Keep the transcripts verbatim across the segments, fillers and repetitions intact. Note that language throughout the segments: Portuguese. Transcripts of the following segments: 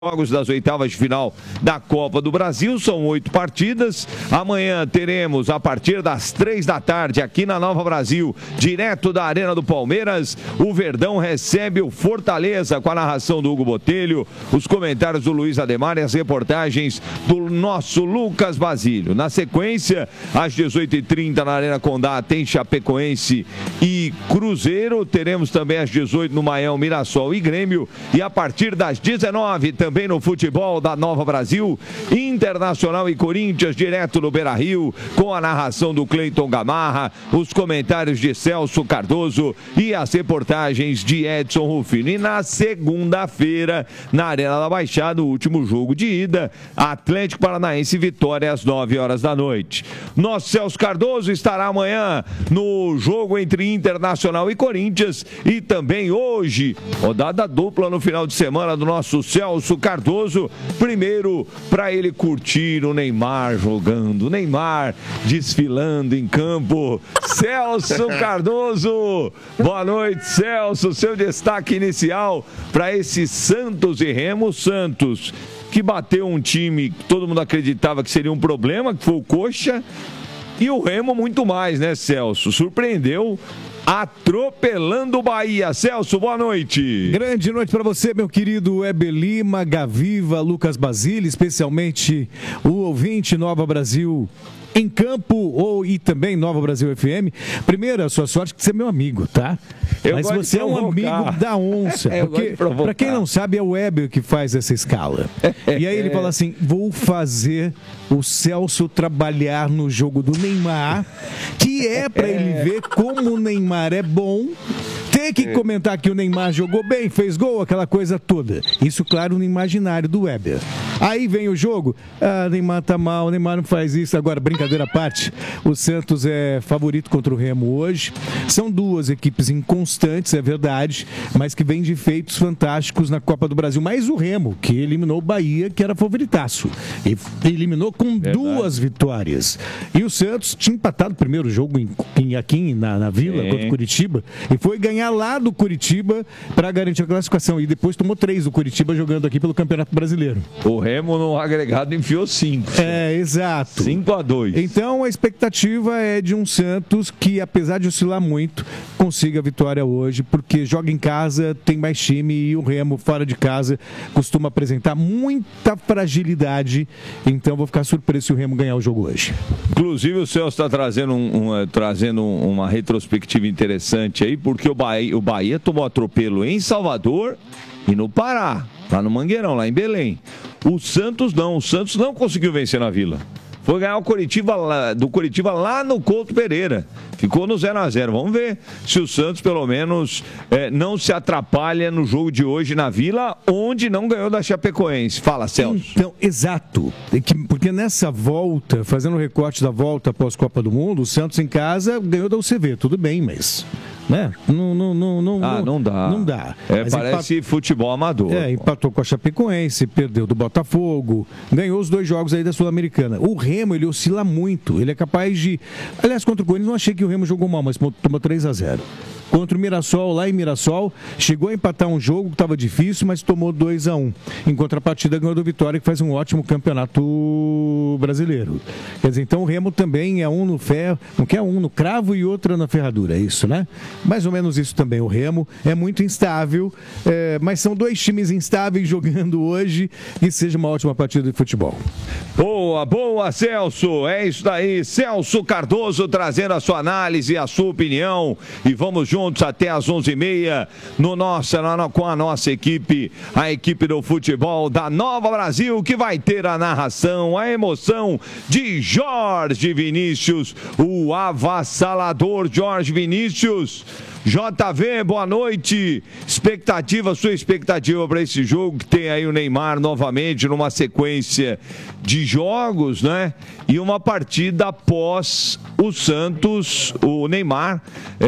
Jogos das oitavas de final da Copa do Brasil, são oito partidas. Amanhã teremos, a partir das três da tarde, aqui na Nova Brasil, direto da Arena do Palmeiras, o Verdão recebe o Fortaleza, com a narração do Hugo Botelho, os comentários do Luiz Ademar e as reportagens do nosso Lucas Basílio. Na sequência, às dezoito e trinta, na Arena Condá, tem Chapecoense e Cruzeiro. Teremos também às dezoito no Maião, Mirassol e Grêmio. E a partir das dezenove, também Também no futebol da Nova Brasil, Internacional e Corinthians, direto no Beira-Rio, com a narração do Cleiton Gamarra, os comentários de Celso Cardoso e as reportagens de Edson Rufino. E na segunda-feira, na Arena da Baixada, o último jogo de ida, Atlético Paranaense e Vitória, às nove horas da noite. Nosso Celso Cardoso estará amanhã no jogo entre Internacional e Corinthians, e também hoje, rodada dupla no final de semana do nosso Celso Cardoso, primeiro para ele curtir o Neymar jogando, o Neymar desfilando em campo. Celso Cardoso, boa noite, Celso, seu destaque inicial para esse Santos e Remo. Santos, que bateu um time que todo mundo acreditava que seria um problema, que foi o Coxa, e o Remo muito mais, né, Celso? Surpreendeu, atropelando o Bahia. Celso, boa noite. Grande noite para você, meu querido Heber Lima, Gaviva, Lucas Basílio, especialmente o ouvinte Nova Brasil em campo, ou e também Nova Brasil F M. Primeiro, a sua sorte que você é meu amigo, tá? Eu Mas você é um amigo da onça. Porque, para quem não sabe, é o Heber que faz essa escala. E aí ele fala assim: vou fazer o Celso trabalhar no jogo do Neymar, que é para ele ver como o Neymar é bom. Tem que comentar que o Neymar jogou bem, fez gol, aquela coisa toda. Isso, claro, no imaginário do Weber. Aí vem o jogo, ah, Neymar tá mal, Neymar não faz isso. Agora, brincadeira à parte, o Santos é favorito contra o Remo hoje. São duas equipes inconstantes, é verdade, mas que vêm de feitos fantásticos na Copa do Brasil. Mais o Remo, que eliminou o Bahia, que era favoritaço. E eliminou com verdade. duas vitórias. E o Santos tinha empatado o primeiro jogo em, em, aqui na, na Vila, é. contra o Curitiba, e foi ganhar lá do Curitiba para garantir a classificação. E depois tomou três do Curitiba jogando aqui pelo Campeonato Brasileiro. O Remo no agregado enfiou cinco. É, exato. cinco a dois. Então a expectativa é de um Santos que, apesar de oscilar muito, consiga a vitória hoje, porque joga em casa, tem mais time, e o Remo fora de casa costuma apresentar muita fragilidade. Então vou ficar surpreso se o Remo ganhar o jogo hoje. Inclusive o Celso está trazendo, um, um, trazendo uma retrospectiva interessante aí, porque o Bahia, o Bahia tomou atropelo em Salvador e no Pará, lá no Mangueirão, lá em Belém. O Santos não, o Santos não conseguiu vencer na Vila. Foi ganhar o Coritiba lá, do Coritiba lá no Couto Pereira. Ficou no zero a zero. Vamos ver se o Santos, pelo menos, é, não se atrapalha no jogo de hoje na Vila, onde não ganhou da Chapecoense. Fala, Celso. Então, exato. Porque nessa volta, fazendo o recorte da volta após Copa do Mundo, o Santos em casa ganhou da U C V. Tudo bem, mas... Né? Não, não, não, não, ah, não dá. Não dá. É, parece empat... futebol amador. É, empatou com a Chapecoense, perdeu do Botafogo, ganhou os dois jogos aí da Sul-Americana. O Remo, ele oscila muito. Ele é capaz de... Aliás, contra o Corinthians, não achei que o Remo jogou mal, mas tomou três a zero. Contra o Mirassol, lá em Mirassol, chegou a empatar um jogo que estava difícil, mas tomou dois a um. Em contrapartida, ganhou do Vitória, que faz um ótimo campeonato brasileiro. Quer dizer, então o Remo também é um no ferro, não quer um no cravo e outro na ferradura, é isso, né? Mais ou menos isso também. O Remo é muito instável, é, mas são dois times instáveis jogando hoje, e seja uma ótima partida de futebol. Boa, boa, Celso. É isso daí. Celso Cardoso trazendo a sua análise, a sua opinião, e vamos juntos até às onze e meia no nossa, com a nossa equipe, a equipe do futebol da Nova Brasil, que vai ter a narração, a emoção de Jorge Vinícius, o avassalador Jorge Vinícius. J V, boa noite. Expectativa, sua expectativa para esse jogo, que tem aí o Neymar novamente numa sequência de jogos, né? E uma partida após o Santos, o Neymar,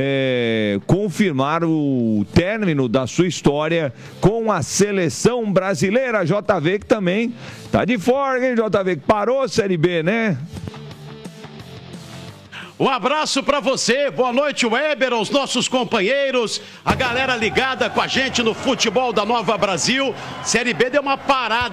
é, confirmar o término da sua história com a seleção brasileira. J V, que também tá de folga, hein, J V? Que parou a Série B, né? Um abraço para você, boa noite, Weber, aos nossos companheiros, a galera ligada com a gente no futebol da Nova Brasil. Série B deu uma parada.